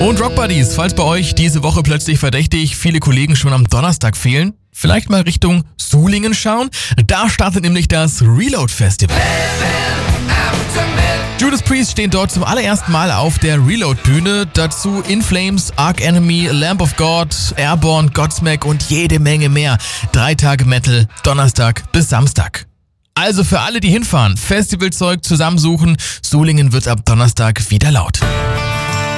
Und Rock Buddies, falls bei euch diese Woche plötzlich verdächtig viele Kollegen schon am Donnerstag fehlen, vielleicht mal Richtung Sulingen schauen. Da startet nämlich das Reload Festival. Judas Priest stehen dort zum allerersten Mal auf der Reload-Bühne. Dazu In Flames, Arch Enemy, Lamb of God, Airborne, Godsmack und jede Menge mehr. 3 Tage Metal, Donnerstag bis Samstag. Also für alle, die hinfahren, Festivalzeug zusammensuchen. Sulingen wird ab Donnerstag wieder laut.